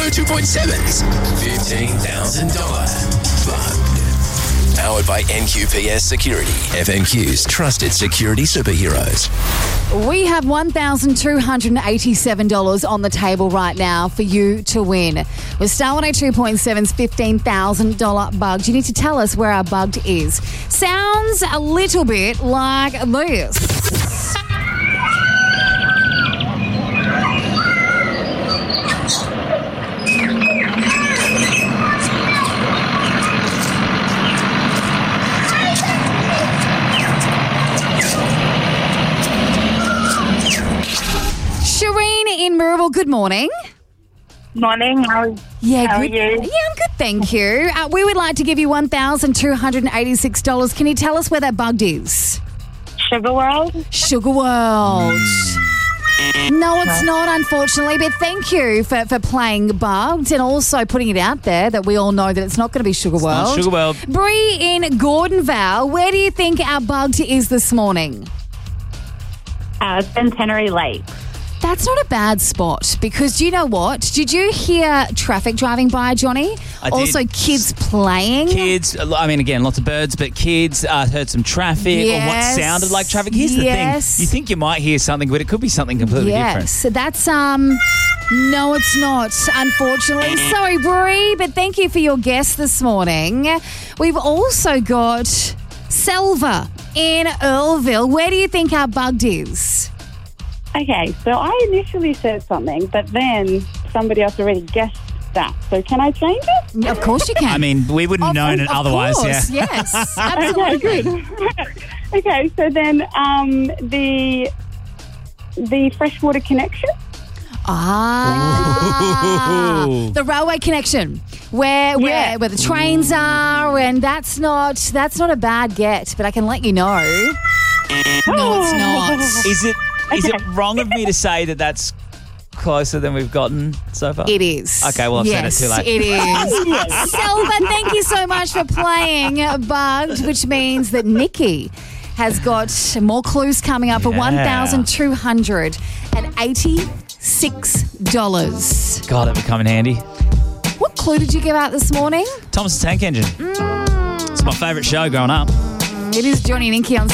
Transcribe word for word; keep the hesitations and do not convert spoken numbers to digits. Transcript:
oh two point seven's fifteen thousand dollars Bugged. Powered by N Q P S Security, F N Q's trusted security superheroes. We have one thousand two hundred eighty-seven dollars on the table right now for you to win. With Star one oh two point seven's fifteen thousand dollars Bugged, you need to tell us where our Bugged is. Sounds a little bit like this. Shireen in Murrayville, good morning. Morning, how, Yeah, how good. are you? Yeah, I'm good, thank you. Uh, we would like to give you one thousand two hundred eighty-six dollars. Can you tell us where that Bugged is? Sugar World? Sugar World. No, it's not, unfortunately, but thank you for, for playing Bugged and also putting it out there that we all know that it's not going to be Sugar Not World. Sugar World. Bree in Gordonvale, where do you think our Bugged is this morning? Uh, Centenary Lake. That's not a bad spot because do you know what? Did you hear traffic driving by, Johnny? I did. Also, kids playing. Kids, I mean, again, lots of birds, but kids uh, heard some traffic or what Yes. sounded like traffic. Here's Yes. the thing. You think you might hear something, but it could be something completely different. Yes, that's, um, no, it's not, unfortunately. Sorry, Bree, but thank you for your guess this morning. We've also got Selva in Earlville. Where do you think our Bugged is? Okay, so I initially said something, but then somebody else already guessed that. So can I change it? Of course you can. I mean, we wouldn't have known of, it otherwise, course, yeah. Yes, Okay, absolutely. good. Okay, so then um, the the freshwater connection. Ah, Ooh. the railway connection, where where Yeah. where the trains are, and that's not that's not a bad get. But I can let you know, no, it's not. Is it is Okay. it wrong of me to say that that's closer than we've gotten so far? It is. Okay, well, I've said it yes, too late. It is. Selva, thank you so much for playing Bugged, which means that Nikki has got more clues coming up for Yeah. one thousand two hundred eighty-six dollars. God, that would come in handy. What clue did you give out this morning? Thomas the Tank Engine. It's my favourite show growing up. It is Johnny and Inky on